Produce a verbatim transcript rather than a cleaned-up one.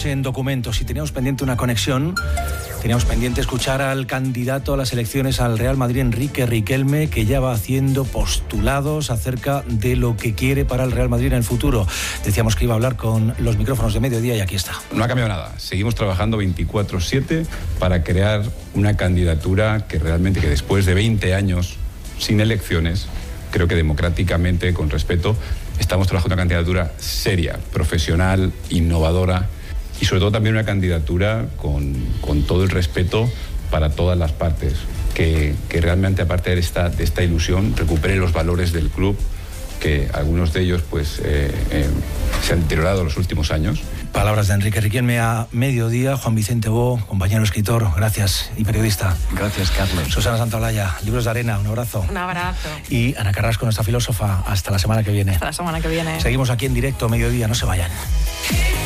en documentos y teníamos pendiente una conexión. Teníamos pendiente escuchar al candidato a las elecciones al Real Madrid, Enrique Riquelme, que ya va haciendo postulados acerca de lo que quiere para el Real Madrid en el futuro. Decíamos que iba a hablar con los micrófonos de Mediodía y aquí está. No ha cambiado nada. Seguimos trabajando veinticuatro siete para crear una candidatura que realmente, que después de veinte años sin elecciones, creo que democráticamente, con respeto, estamos trabajando una candidatura seria, profesional, innovadora y sobre todo también una candidatura con, con todo el respeto para todas las partes, que, que realmente, aparte de esta, de esta ilusión, recupere los valores del club, que algunos de ellos pues eh, eh, se han deteriorado en los últimos años. Palabras de Enrique Riquelme a Mediodía. Juan Vicente Bo, compañero escritor, gracias, y periodista. Gracias, Carlos. Susana Santaolalla, Libros de Arena, un abrazo. Un abrazo. Y Ana Carrasco, nuestra filósofa, hasta la semana que viene. Hasta la semana que viene. Seguimos aquí en directo, Mediodía, no se vayan.